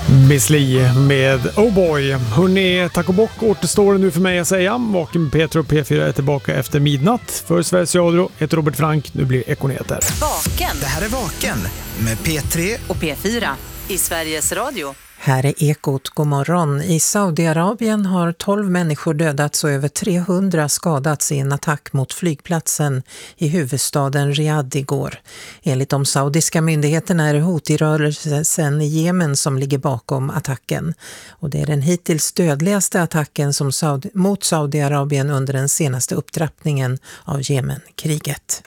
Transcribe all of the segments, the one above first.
Miss Li med Oh Boy. Hörrni, tack och bock återstår det nu för mig att säga. Vaken med Peter och P4 är tillbaka efter midnatt. För Sveriges Radio heter Robert Frank. Nu blir Ekoneter. Vaken. Det här är Vaken med P3 och P4 i Sveriges Radio. Här är Ekot, god morgon. I Saudiarabien har 12 människor dödats och över 300 skadats i en attack mot flygplatsen i huvudstaden Riyadh igår. Enligt de saudiska myndigheterna är det Houthi-rörelsen i Jemen som ligger bakom attacken. Och det är den hittills dödligaste attacken mot Saudiarabien under den senaste upptrappningen av Jemenkriget.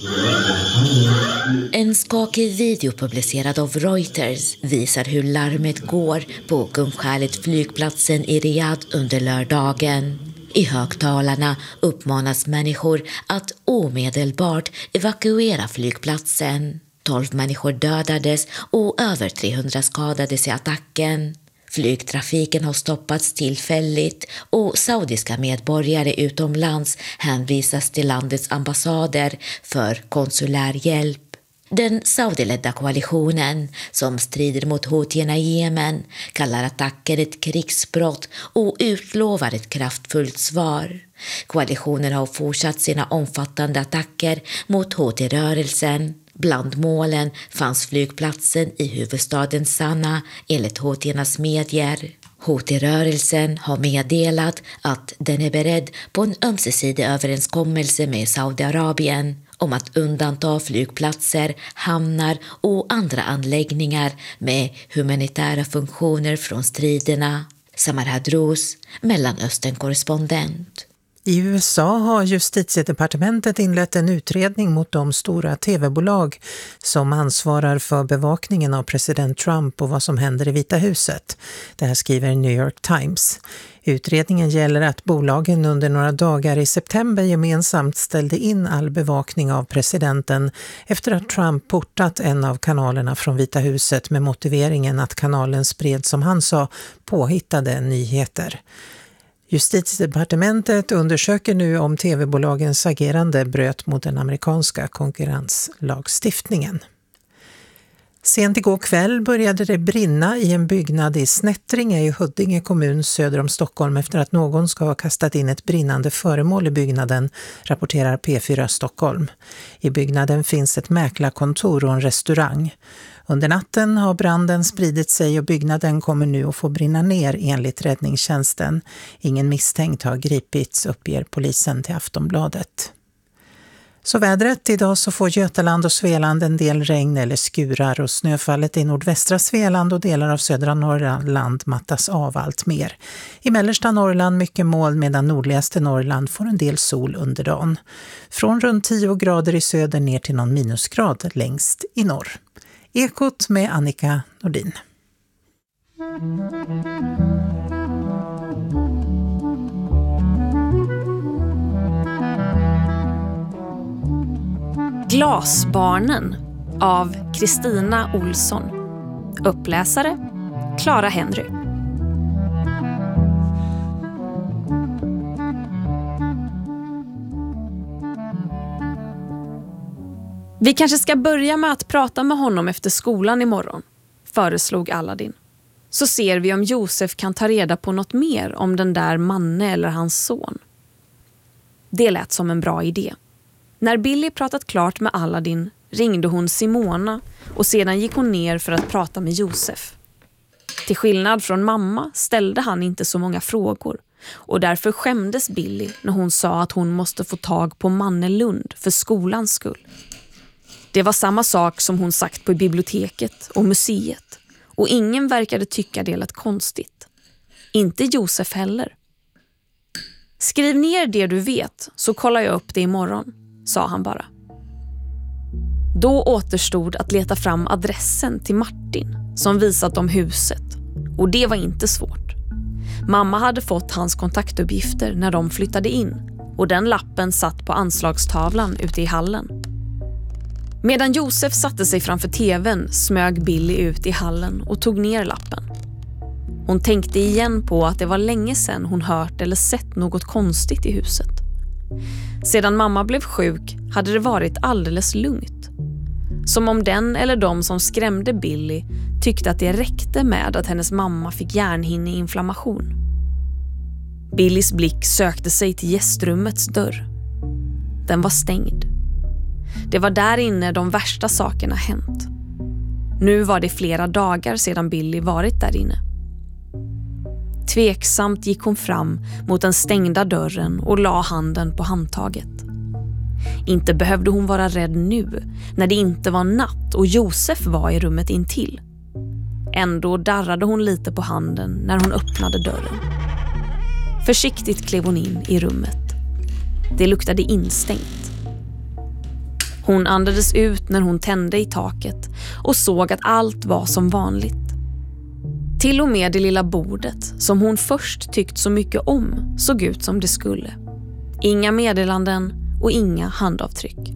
En skakig video publicerad av Reuters visar hur larmet går på Kungskärlet-flygplatsen i Riyadh under lördagen. I högtalarna uppmanas människor att omedelbart evakuera flygplatsen. 12 människor dödades och över 300 skadades i attacken. Flygtrafiken har stoppats tillfälligt och saudiska medborgare utomlands hänvisas till landets ambassader för konsulär hjälp. Den saudiledda koalitionen som strider mot houthierna i Jemen kallar attacken ett krigsbrott och utlovar ett kraftfullt svar. Koalitionen har fortsatt sina omfattande attacker mot Houthi-rörelsen. Bland målen fanns flygplatsen i huvudstaden Sanaa enligt Houthiernas medier. Houthi-rörelsen har meddelat att den är beredd på en ömsesidig överenskommelse med Saudiarabien om att undanta flygplatser, hamnar och andra anläggningar med humanitära funktioner från striderna. Samar Hadrous, Mellanöstern-korrespondent. I USA har justitiedepartementet inlett en utredning mot de stora tv-bolag som ansvarar för bevakningen av president Trump och vad som händer i Vita huset. Det här skriver New York Times. Utredningen gäller att bolagen under några dagar i september gemensamt ställde in all bevakning av presidenten efter att Trump portat en av kanalerna från Vita huset med motiveringen att kanalen spred, som han sa, påhittade nyheter. Justitiedepartementet undersöker nu om tv-bolagens agerande bröt mot den amerikanska konkurrenslagstiftningen. Sent igår kväll började det brinna i en byggnad i Snättringe i Huddinge kommun söder om Stockholm efter att någon ska ha kastat in ett brinnande föremål i byggnaden, rapporterar P4 Stockholm. I byggnaden finns ett mäklarkontor och en restaurang. Under natten har branden spridit sig och byggnaden kommer nu att få brinna ner enligt räddningstjänsten. Ingen misstänkt har gripits, uppger polisen till Aftonbladet. Så vädret, idag så får Götaland och Svealand en del regn eller skurar och snöfallet i nordvästra Svealand och delar av södra Norrland mattas av allt mer. I mellersta Norrland mycket moln medan nordligaste Norrland får en del sol under dagen. Från runt 10 grader i söder ner till någon minusgrad längst i norr. Ekot med Annika Nordin. Glasbarnen av Kristina Olsson. Uppläsare Clara Henry. Vi kanske ska börja med att prata med honom efter skolan imorgon, föreslog Aladdin. Så ser vi om Josef kan ta reda på något mer om den där Manne eller hans son. Det lät som en bra idé. När Billy pratat klart med Aladdin ringde hon Simona och sedan gick hon ner för att prata med Josef. Till skillnad från mamma ställde han inte så många frågor och därför skämdes Billy när hon sa att hon måste få tag på Manne Lund för skolans skull. Det var samma sak som hon sagt på biblioteket och museet och ingen verkade tycka det lät konstigt. Inte Josef heller. Skriv ner det du vet så kollar jag upp det imorgon, sa han bara. Då återstod att leta fram adressen till Martin som visat om huset och det var inte svårt. Mamma hade fått hans kontaktuppgifter när de flyttade in och den lappen satt på anslagstavlan ute i hallen. Medan Josef satte sig framför tvn smög Billy ut i hallen och tog ner lappen. Hon tänkte igen på att det var länge sedan hon hört eller sett något konstigt i huset. Sedan mamma blev sjuk hade det varit alldeles lugnt. Som om den eller de som skrämde Billy tyckte att det räckte med att hennes mamma fick hjärnhinneinflammation. Billys blick sökte sig till gästrummets dörr. Den var stängd. Det var där inne de värsta sakerna hänt. Nu var det flera dagar sedan Billy varit där inne. Tveksamt gick hon fram mot den stängda dörren och la handen på handtaget. Inte behövde hon vara rädd nu, när det inte var natt och Josef var i rummet intill. Ändå darrade hon lite på handen när hon öppnade dörren. Försiktigt klev hon in i rummet. Det luktade instängt. Hon andades ut när hon tände i taket och såg att allt var som vanligt. Till och med det lilla bordet som hon först tyckt så mycket om såg ut som det skulle. Inga meddelanden och inga handavtryck.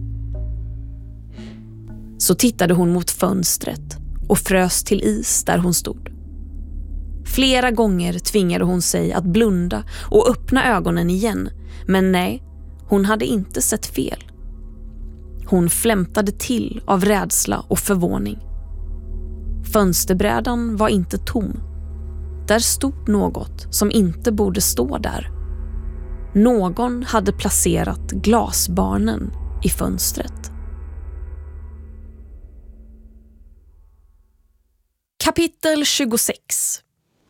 Så tittade hon mot fönstret och frös till is där hon stod. Flera gånger tvingade hon sig att blunda och öppna ögonen igen, men nej, hon hade inte sett fel. Hon flämtade till av rädsla och förvåning. Fönsterbrädan var inte tom. Där stod något som inte borde stå där. Någon hade placerat glasbarnen i fönstret. Kapitel 26.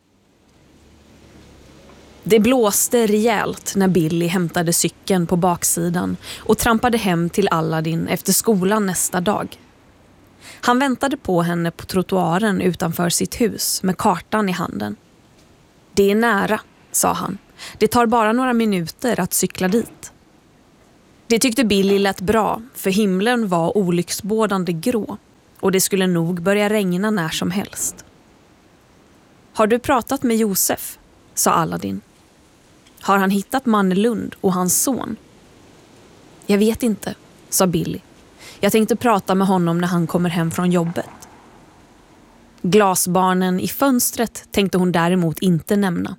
Det blåste rejält när Billy hämtade cykeln på baksidan och trampade hem till Aladdin efter skolan nästa dag. Han väntade på henne på trottoaren utanför sitt hus med kartan i handen. Det är nära, sa han. Det tar bara några minuter att cykla dit. Det tyckte Billy lät bra, för himlen var olycksbådande grå och det skulle nog börja regna när som helst. Har du pratat med Josef? Sa Aladdin. Har han hittat Mannelund och hans son? Jag vet inte, sa Billy. Jag tänkte prata med honom när han kommer hem från jobbet. Glasbarnen i fönstret tänkte hon däremot inte nämna.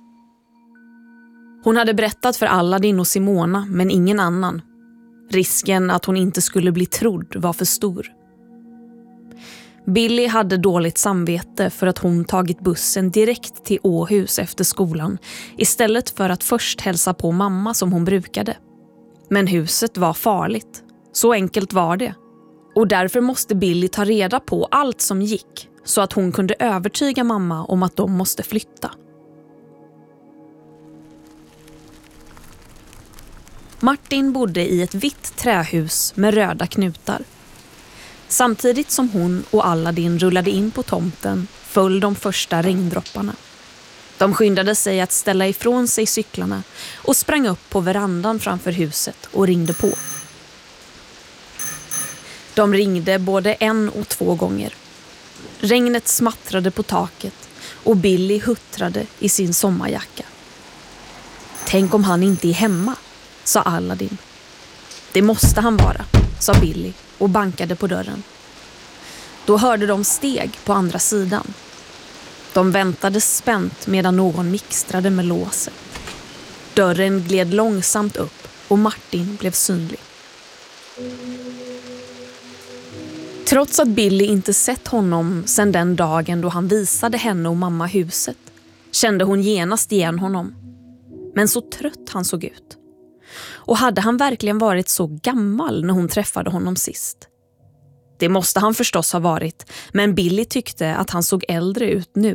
Hon hade berättat för Aladdin och Simona, men ingen annan. Risken att hon inte skulle bli trodd var för stor. Billy hade dåligt samvete för att hon tagit bussen direkt till Åhus efter skolan istället för att först hälsa på mamma som hon brukade. Men huset var farligt. Så enkelt var det. Och därför måste Billy ta reda på allt som gick så att hon kunde övertyga mamma om att de måste flytta. Martin bodde i ett vitt trähus med röda knutar. Samtidigt som hon och Aladdin rullade in på tomten föll de första regndropparna. De skyndade sig att ställa ifrån sig cyklarna och sprang upp på verandan framför huset och ringde på. De ringde både 1 och 2 gånger. Regnet smattrade på taket och Billy huttrade i sin sommarjacka. Tänk om han inte är hemma, sa Aladdin. Det måste han vara, sa Billy och bankade på dörren. Då hörde de steg på andra sidan. De väntade spänt medan någon mixtrade med låset. Dörren gled långsamt upp och Martin blev synlig. Trots att Billy inte sett honom sedan den dagen då han visade henne och mamma huset, kände hon genast igen honom. Men så trött han såg ut. Och hade han verkligen varit så gammal när hon träffade honom sist? Det måste han förstås ha varit, men Billy tyckte att han såg äldre ut nu.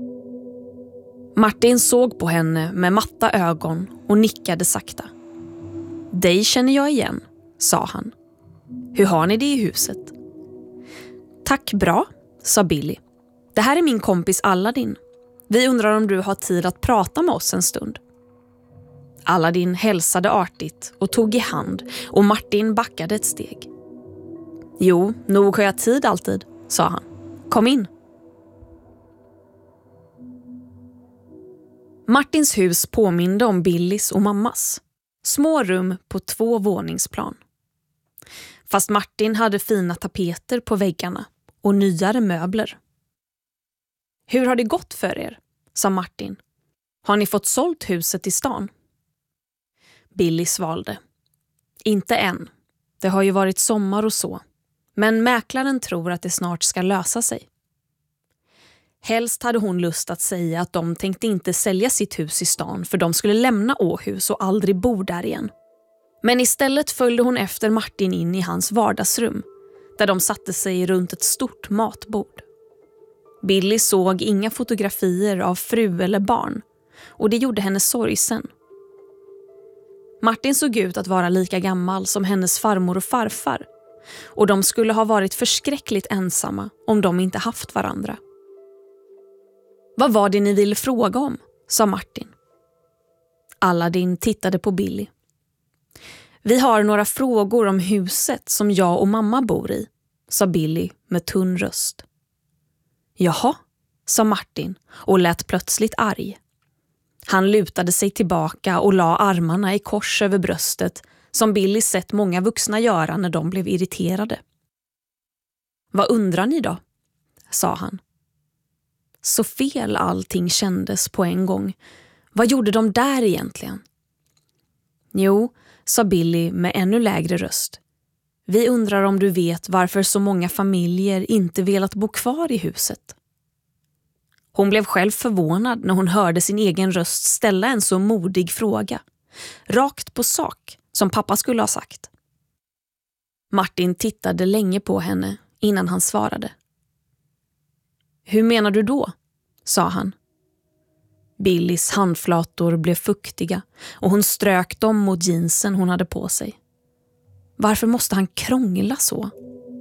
Martin såg på henne med matta ögon och nickade sakta. Dig känner jag igen, sa han. Hur har ni det i huset? Tack bra, sa Billy. Det här är min kompis Aladdin. Vi undrar om du har tid att prata med oss en stund. Aladdin hälsade artigt och tog i hand och Martin backade ett steg. Jo, nog har jag tid alltid, sa han. Kom in. Martins hus påminde om Billys och mammas. Små rum på 2 våningsplan. Fast Martin hade fina tapeter på väggarna och nyare möbler. Hur har det gått för er? Sa Martin. Har ni fått sålt huset i stan? Billy svalde. Inte än. Det har ju varit sommar och så. Men mäklaren tror att det snart ska lösa sig. Helst hade hon lust att säga att de tänkte inte sälja sitt hus i stan för de skulle lämna Åhus och aldrig bo där igen. Men istället följde hon efter Martin in i hans vardagsrum där de satte sig runt ett stort matbord. Billy såg inga fotografier av fru eller barn och det gjorde henne sorgsen. Martin såg ut att vara lika gammal som hennes farmor och farfar och de skulle ha varit förskräckligt ensamma om de inte haft varandra. Vad var det ni ville fråga om? Sa Martin. Aladdin tittade på Billy. Vi har några frågor om huset som jag och mamma bor i, sa Billy med tunn röst. Jaha, sa Martin och lät plötsligt arg. Han lutade sig tillbaka och la armarna i kors över bröstet som Billy sett många vuxna göra när de blev irriterade. Vad undrar ni då? Sa han. Så fel allting kändes på en gång. Vad gjorde de där egentligen? Jo, sa Billy med ännu lägre röst. Vi undrar om du vet varför så många familjer inte velat bo kvar i huset. Hon blev själv förvånad när hon hörde sin egen röst ställa en så modig fråga. Rakt på sak, som pappa skulle ha sagt. Martin tittade länge på henne innan han svarade. Hur menar du då? Sa han. Billys handflator blev fuktiga och hon strök dem mot jeansen hon hade på sig. Varför måste han krångla så?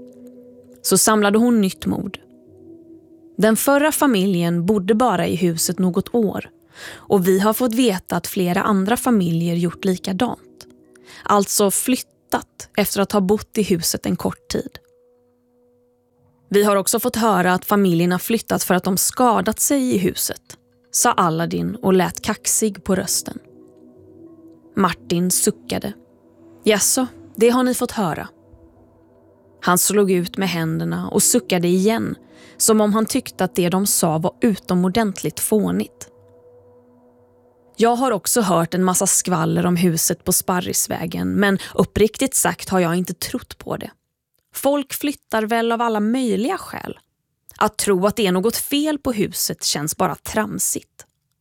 Så samlade hon nytt mod. Den förra familjen bodde bara i huset något år och vi har fått veta att flera andra familjer gjort likadant. Alltså flyttat efter att ha bott i huset en kort tid. Vi har också fått höra att familjerna flyttat för att de skadat sig i huset, sa Aladdin och lät kaxig på rösten. Martin suckade. Jaså, det har ni fått höra. Han slog ut med händerna och suckade igen, som om han tyckte att det de sa var utomordentligt fånigt. Jag har också hört en massa skvaller om huset på Sparrisvägen, men uppriktigt sagt har jag inte trott på det. Folk flyttar väl av alla möjliga skäl. Att tro att det är något fel på huset känns bara tramsigt.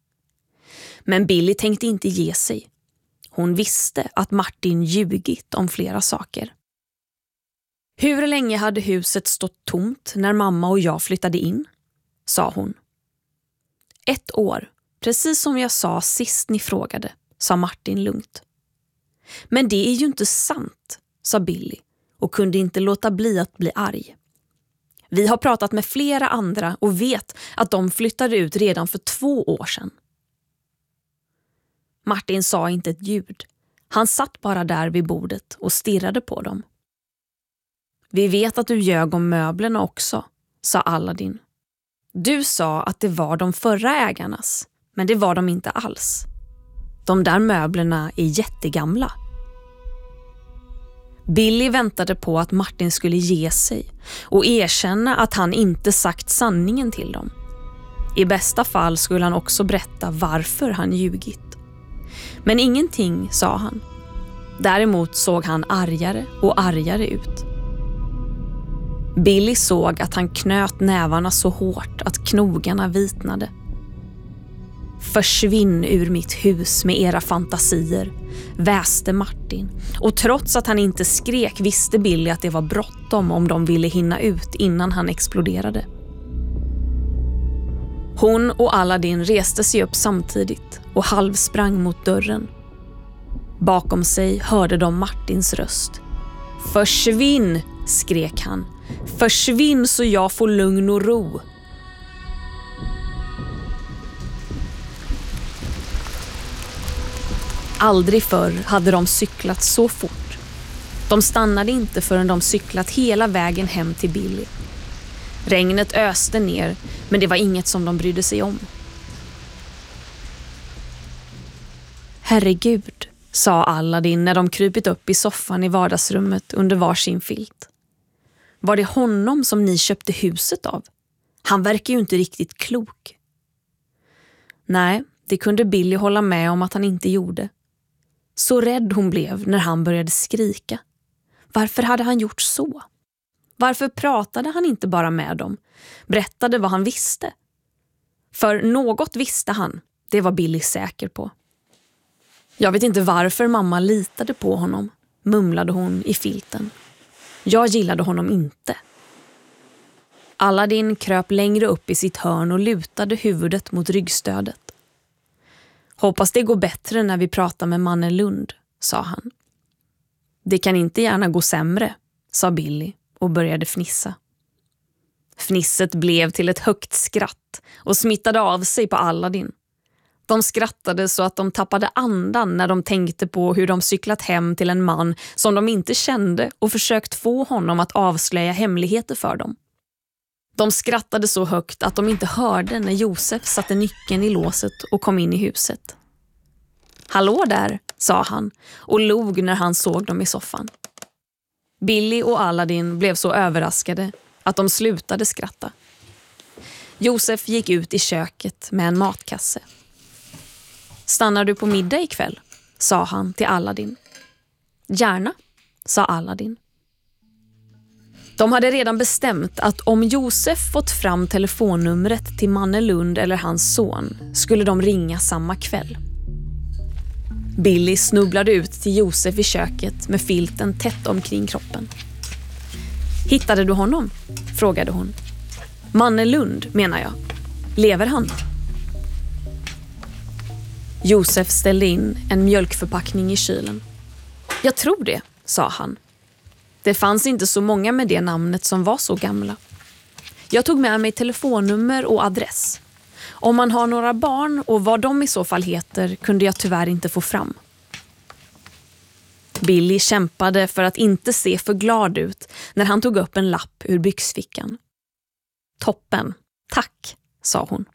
Men Billy tänkte inte ge sig. Hon visste att Martin ljugit om flera saker. Hur länge hade huset stått tomt när mamma och jag flyttade in? Sa hon. 1 år, precis som jag sa sist ni frågade, sa Martin lugnt. Men det är ju inte sant, sa Billy och kunde inte låta bli att bli arg. Vi har pratat med flera andra och vet att de flyttade ut redan för 2 år sedan. Martin sa inte ett ljud. Han satt bara där vid bordet och stirrade på dem. Vi vet att du ljög om möblerna också, sa Aladdin. Du sa att det var de förra ägarnas, men det var de inte alls. De där möblerna är jättegamla. Billy väntade på att Martin skulle ge sig och erkänna att han inte sagt sanningen till dem. I bästa fall skulle han också berätta varför han ljugit. Men ingenting, sa han. Däremot såg han argare och argare ut. Billy såg att han knöt nävarna så hårt att knogarna vitnade. Försvinn ur mitt hus med era fantasier, väste Martin. Och trots att han inte skrek visste Billy att det var bråttom om de ville hinna ut innan han exploderade. Hon och Aladdin reste sig upp samtidigt och halvsprang mot dörren. Bakom sig hörde de Martins röst. Försvinn, skrek han. Försvinn så jag får lugn och ro. Aldrig förr hade de cyklat så fort. De stannade inte förrän de cyklat hela vägen hem till Billy. Regnet öste ner, men det var inget som de brydde sig om. Herregud, sa Aladdin när de krypit upp i soffan i vardagsrummet under varsin filt. Var det honom som ni köpte huset av? Han verkar ju inte riktigt klok. Nej, det kunde Billy hålla med om att han inte gjorde. Så rädd hon blev när han började skrika. Varför hade han gjort så? Varför pratade han inte bara med dem? Berättade vad han visste? För något visste han, det var Billy säker på. Jag vet inte varför mamma litade på honom, mumlade hon i filten. Jag gillade honom inte. Aladdin kröp längre upp i sitt hörn och lutade huvudet mot ryggstödet. Hoppas det går bättre när vi pratar med mannen Lund, sa han. Det kan inte gärna gå sämre, sa Billy och började fnissa. Fnisset blev till ett högt skratt och smittade av sig på Aladdin. De skrattade så att de tappade andan när de tänkte på hur de cyklat hem till en man som de inte kände och försökt få honom att avslöja hemligheter för dem. De skrattade så högt att de inte hörde när Josef satte nyckeln i låset och kom in i huset. Hallå där, sa han och log när han såg dem i soffan. Billy och Aladdin blev så överraskade att de slutade skratta. Josef gick ut i köket med en matkasse. Stannar du på middag ikväll? Sa han till Aladdin. Gärna, sa Aladdin. De hade redan bestämt att om Josef fått fram telefonnumret till mannen Lund eller hans son skulle de ringa samma kväll. Billy snubblade ut till Josef i köket med filten tätt omkring kroppen. Hittade du honom? Frågade hon. Mannen Lund, menar jag. Lever han? Josef ställde in en mjölkförpackning i kylen. Jag tror det, sa han. Det fanns inte så många med det namnet som var så gamla. Jag tog med mig telefonnummer och adress. Om man har några barn och vad de i så fall heter kunde jag tyvärr inte få fram. Billy kämpade för att inte se för glad ut när han tog upp en lapp ur byxfickan. Toppen, tack, sa hon.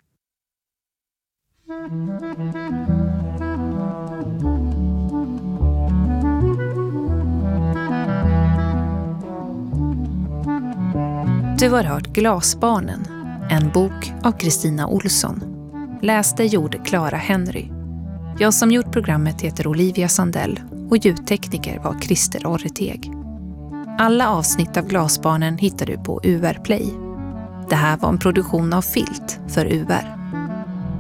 Du har hört Glasbarnen, en bok av Kristina Olsson. Läste gjorde Clara Henry. Jag som gjort programmet heter Olivia Sandell och ljudtekniker var Christer Orreteg. Alla avsnitt av Glasbarnen hittar du på UR Play. Det här var en produktion av Filt för UR.